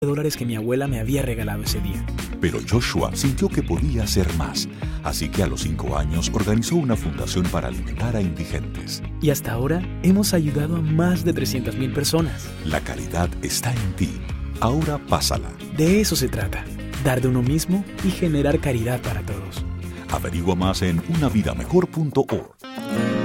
dólares que mi abuela me había regalado ese día. Pero Joshua sintió que podía hacer más, así que a los 5 años organizó una fundación para alimentar a indigentes. Y hasta ahora hemos ayudado a más de 300,000 personas. La caridad está en ti. Ahora pásala. De eso se trata, dar de uno mismo y generar caridad para todos. Averigua más en unavidamejor.org.